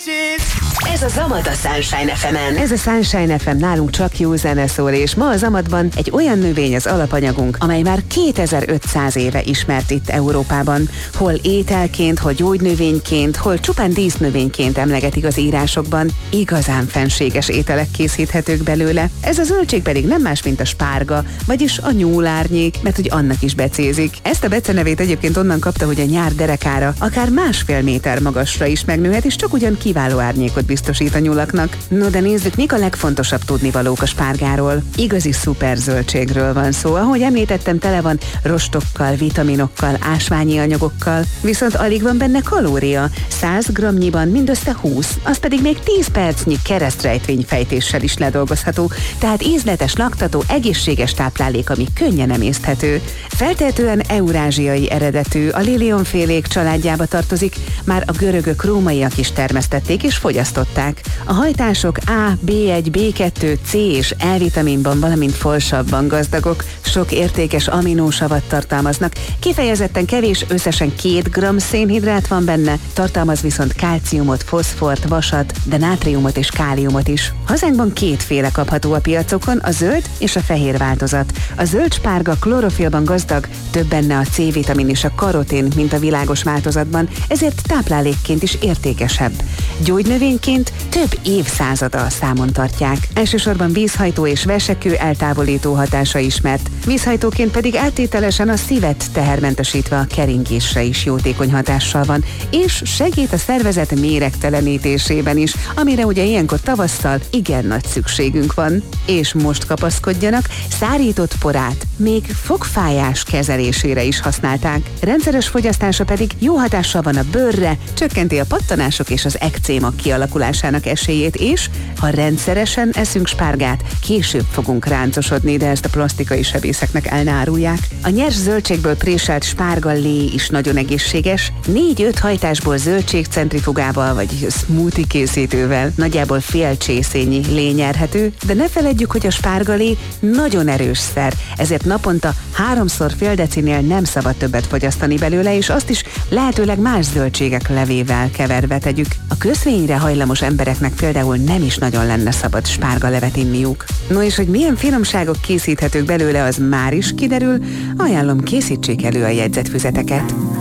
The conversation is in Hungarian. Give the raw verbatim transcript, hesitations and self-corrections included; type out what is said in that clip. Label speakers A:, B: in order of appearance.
A: Ez a Zamat a Sunshine ef emen.
B: Ez a Sunshine ef em, nálunk csak jó zene szól, és ma a Zamatban egy olyan növény az alapanyagunk, amely már kétezer-ötszáz éve ismert itt Európában. Hol ételként, hol gyógynövényként, hol csupán dísznövényként emlegetik az írásokban. Igazán fenséges ételek készíthetők belőle. Ez a zöldség pedig nem más, mint a spárga, vagyis a nyúlárnyék, mert hogy annak is becézik. Ezt a becenevét egyébként onnan kapta, hogy a nyár derekára akár másfél méter magasra is megnőhet, és csak ugyan kiváló árnyékot biztosít a nyulaknak. No, de nézzük, mik a legfontosabb tudnivalók a spárgáról. Igazi szuper zöldségről van szó. Ahogy említettem, tele van rostokkal, vitaminokkal, ásványi anyagokkal, viszont alig van benne kalória. száz grammnyiban mindössze húsz, az pedig még tíz percnyi keresztrejtvényfejtéssel is ledolgozható, tehát ízletes, laktató, egészséges táplálék, ami könnyen emészthető. Feltehetően eurázsiai eredetű, a lilionfélék családjába tartozik, már a görögök, rómaiak is termesztették és fogyasztották. A hajtások A, bé egy, bé kettő, C és E vitaminban, valamint folsabban gazdagok, sok értékes aminósavat tartalmaznak, kifejezetten kevés, összesen két gramm szénhidrát van benne, tartalmaz viszont kálciumot, foszfort, vasat, de nátriumot és káliumot is. Hazánkban kétféle kapható a piacokon, a zöld és a fehér változat. A zöld spárga klorofilban gazdag, több benne a C-vitamin és a karotin, mint a világos változatban, ezért táplálékként is értékesebb. Gyógynövényként több évszázada számon tartják. Elsősorban vízhajtó és vesekő eltávolító hatása ismert, vízhajtóként pedig áttételesen a szívet tehermentesítve a keringésre is jótékony hatással van, és segít a szervezet méregtelenítésében is, amire ugye ilyenkor tavasszal igen nagy szükségünk van. És most kapaszkodjanak, szárított porát még fogfájás kezelésére is használták. Rendszeres fogyasztása pedig jó hatással van a bőrre, csökkenti a pattanások és az ekcéma kialakulásának esélyét, és ha rendszeresen eszünk spárgát, később fogunk ráncosodni, de ezt a plastikai sebészeknek el ne árulják. A nyers zöldségből préselt spárga lé is nagyon egészséges, négy-öt hajtásból zöldségcentrifugával vagy smoothie készítővel nagyjából fél csészényi lé nyerhető, de ne feledjük, hogy a spárga lé nagyon erős szer, ezért naponta háromszor fél decinél nem szabad többet fogyasztani belőle, és azt is lehetőleg más zöldségek levével keverve tegyük. A köszvényre hajlamos embereknek például nem is nagyon lenne szabad spárgalevet inniuk. No és hogy milyen finomságok készíthetők belőle, az már is kiderül, ajánlom, készítsék elő a jegyzetfüzeteket.